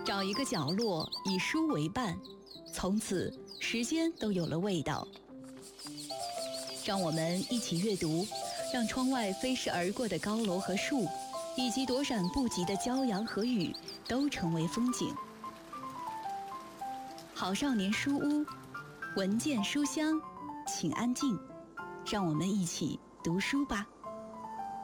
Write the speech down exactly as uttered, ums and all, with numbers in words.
找一个角落，以书为伴，从此时间都有了味道。让我们一起阅读，让窗外飞逝而过的高楼和树，以及躲闪不及的骄阳和雨，都成为风景。好少年书屋，文件书香，请安静，让我们一起读书吧。